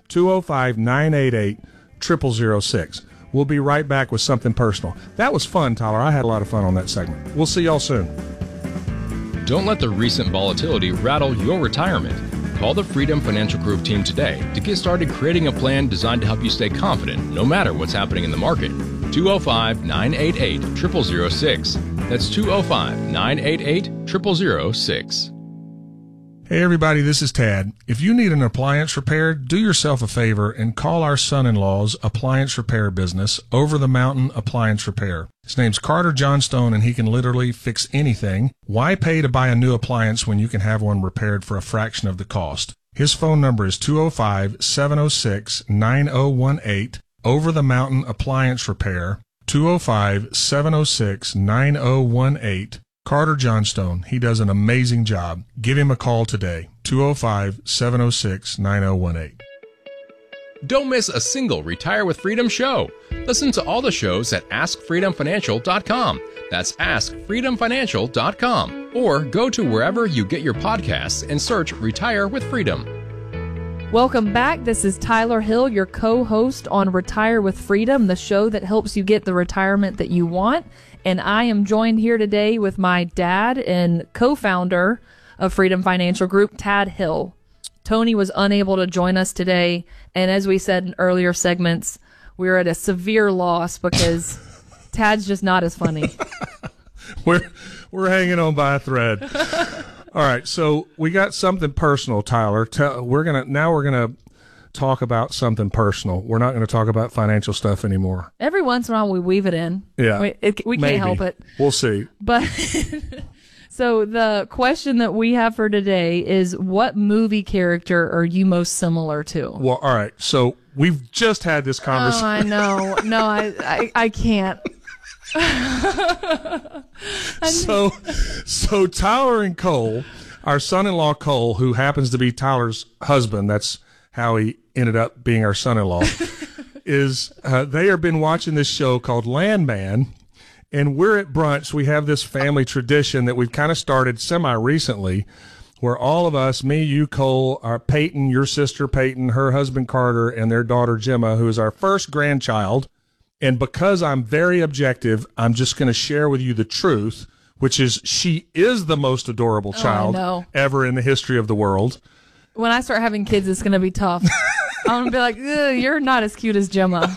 205-988-0006. We'll be right back with something personal. That was fun, Tyler. I had a lot of fun on that segment. We'll see y'all soon. Don't let the recent volatility rattle your retirement. Call the Freedom Financial Group team today to get started creating a plan designed to help you stay confident no matter what's happening in the market. 205-988-0006. That's 205-988-0006. Hey everybody, this is Tad. If you need an appliance repaired, do yourself a favor and call our son-in-law's appliance repair business, Over the Mountain Appliance Repair. His name's Carter Johnstone, and he can literally fix anything. Why pay to buy a new appliance when you can have one repaired for a fraction of the cost? His phone number is 205-706-9018, Over the Mountain Appliance Repair, 205-706-9018. Carter Johnstone. He does an amazing job. Give him a call today. 205-706-9018. Don't miss a single Retire with Freedom show. Listen to all the shows at AskFreedomFinancial.com. That's AskFreedomFinancial.com. Or go to wherever you get your podcasts and search Retire with Freedom. Welcome back. This is Tyler Hill, your co-host on Retire with Freedom, the show that helps you get the retirement that you want. And I am joined here today with my dad and co-founder of Freedom Financial Group, Tad Hill. Tony was unable to join us today, and as we said in earlier segments, we're at a severe loss because Tad's just not as funny. We're hanging on by a thread. All right, so we got something personal, Tyler. We're gonna talk about something personal. We're not going to talk about financial stuff anymore. Every once in a while we weave it in. Yeah. We can't help it. We'll see. But so the question that we have for today is, what movie character are you most similar to? Well, all right. So we've just had this conversation. Oh, I know. No, I can't. So Tyler and Cole, our son-in-law Cole, who happens to be Tyler's husband, that's how he ended up being our son-in-law, is they have been watching this show called Landman, And we're at brunch. We have this family tradition that we've kind of started semi-recently, where all of us, me, you, Cole, our Peyton, your sister Peyton, her husband Carter, and their daughter Gemma, who is our first grandchild. And because I'm very objective, I'm just going to share with you the truth, which is she is the most adorable child ever in the history of the world. When I start having kids, it's going to be tough. I'm going to be like, you're not as cute as Gemma.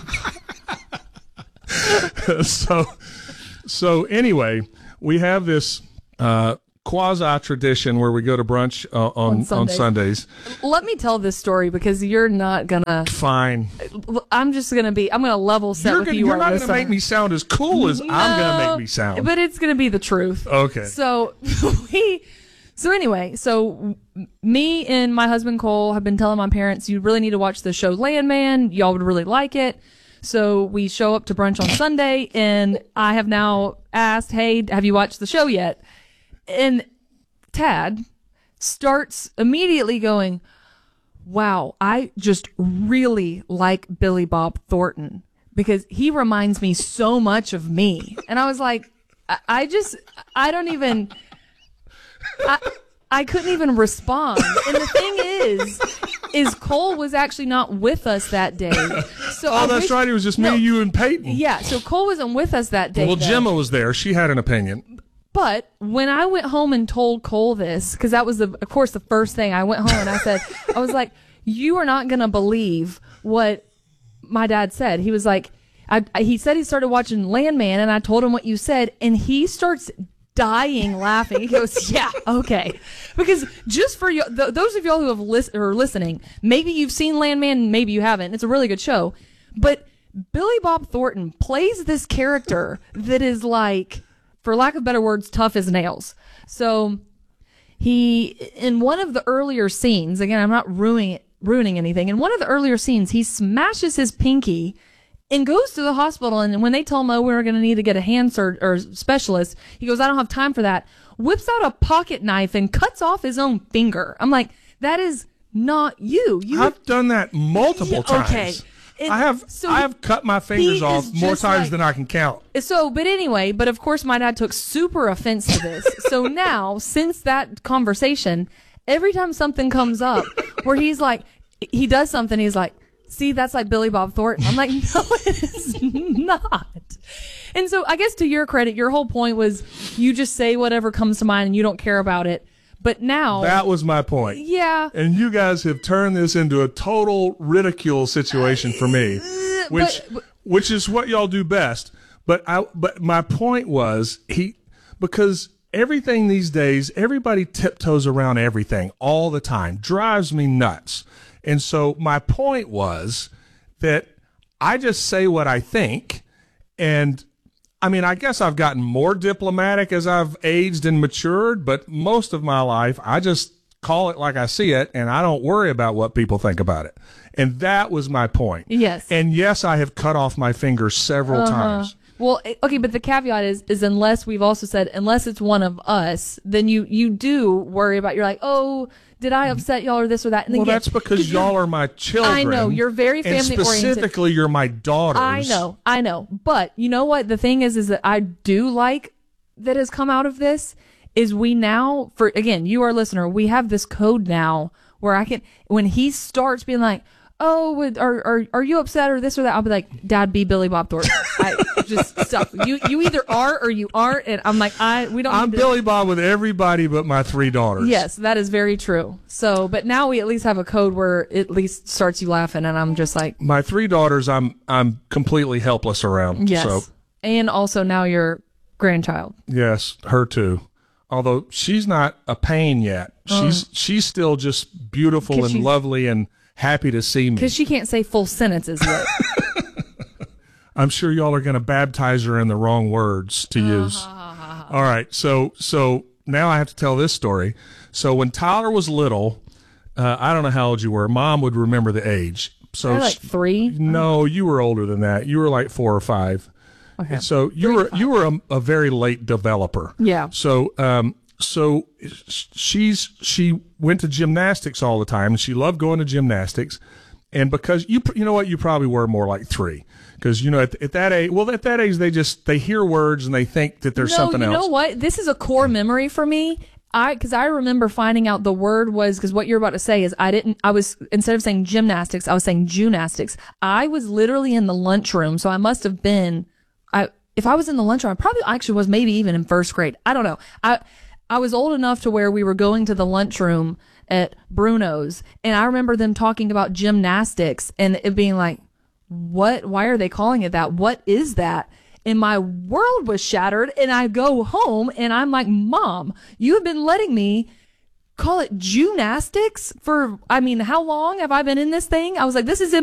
So anyway, we have this quasi tradition where we go to brunch on Sundays. Let me tell this story because you're not gonna. Fine. I'm gonna level set with you. You're not gonna make me sound as cool as I'm gonna make me sound. But it's gonna be the truth. Okay. So me and my husband Cole have been telling my parents, you really need to watch the show Landman. Y'all would really like it. So we show up to brunch on Sunday, and I have now asked, hey, have you watched the show yet? And Tad starts immediately going, wow, I just really like Billy Bob Thornton because he reminds me so much of me. And I was like, I couldn't even respond. And the thing is Cole was actually not with us that day. So that's right. It was just me, you, and Peyton. Yeah. So Cole wasn't with us that day. Well, Gemma was there. She had an opinion. But when I went home and told Cole this, because that was, of course, the first thing I went home and I said, I was like, you are not going to believe what my dad said. He was like, he said he started watching Landman, and I told him what you said, and he starts dying laughing. He goes, yeah, okay. Because just for you, those of y'all who are listening, maybe you've seen Landman, maybe you haven't. It's a really good show. But Billy Bob Thornton plays this character that is like, for lack of better words, tough as nails. So he, in one of the earlier scenes, again, I'm not ruining anything. In one of the earlier scenes, he smashes his pinky and goes to the hospital. And when they tell him, oh, we're going to need to get a hand or specialist, he goes, I don't have time for that. Whips out a pocket knife and cuts off his own finger. I'm like, that is not you. I've done that multiple times. Okay. I have cut my fingers off more times than I can count. But of course my dad took super offense to this. So now, since that conversation, every time something comes up where he's like, he does something, he's like, see, that's like Billy Bob Thornton. I'm like, no, it is not. And so I guess to your credit, your whole point was you just say whatever comes to mind and you don't care about it. But now... That was my point. Yeah. And you guys have turned this into a total ridicule situation for me, which is what y'all do best. But my point was, because everything these days, everybody tiptoes around everything all the time. Drives me nuts. And so my point was that I just say what I think, and I mean, I guess I've gotten more diplomatic as I've aged and matured, but most of my life, I just call it like I see it, and I don't worry about what people think about it. And that was my point. Yes. And yes, I have cut off my fingers several times. Well, okay, but the caveat is unless we've also said, unless it's one of us, then you do worry about, you're like, oh, did I upset y'all or this or that? And well, that's because y'all are my children. I know, you're very family oriented. Specifically, you're my daughters. I know. But you know what? The thing is that I do like that has come out of this is we now, for again, you, our listener, we have this code now where I can, when he starts being like, oh, are you upset or this or that? I'll be like, Dad, be Billy Bob Thornton. Just stop. You either are or you aren't. And I'm like, I'm Billy Bob with everybody but my 3 daughters. Yes, that is very true. So, but now we at least have a code where it at least starts you laughing, and I'm just like, my 3 daughters, I'm completely helpless around. Yes, so. And also now your grandchild. Yes, her too. Although she's not a pain yet. She's still just beautiful and lovely and happy to see me. Because she can't say full sentences yet. I'm sure y'all are going to baptize her in the wrong words to use. All right. So now I have to tell this story. So when Tyler was little, I don't know how old you were. Mom would remember the age. So like 3? No, you were older than that. You were like 4 or 5. Okay. And so you were a very late developer. Yeah. So she went to gymnastics all the time, and she loved going to gymnastics. And because you know what, you probably were more like 3. Because, at that age, they hear words and they think that there's something else. You know what? This is a core memory for me. Because I remember finding out the word was, because what you're about to say is instead of saying gymnastics, I was saying gymnastics. I was literally in the lunchroom. So I must have been, if I was in the lunchroom, I probably actually was maybe even in first grade. I don't know. I was old enough to where we were going to the lunchroom at Bruno's, and I remember them talking about gymnastics and it being like, what? Why are they calling it that? What is that? And my world was shattered, and I go home and I'm like, Mom, you have been letting me call it gymnastics for, how long have I been in this thing? I was like, this is